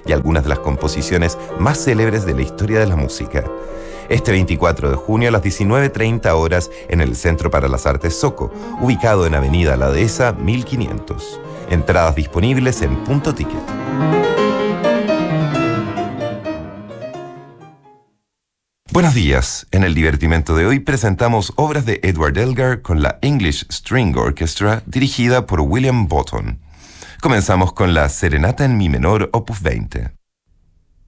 y algunas de las composiciones más célebres de la historia de la música. Este 24 de junio a las 19:30 horas en el Centro para las Artes Soco, ubicado en Avenida La Dehesa 1500. Entradas disponibles en Punto Ticket. Buenos días. En el divertimento de hoy presentamos obras de Edward Elgar con la English String Orchestra dirigida por William Botton. Comenzamos con la Serenata en Mi menor, opus 20.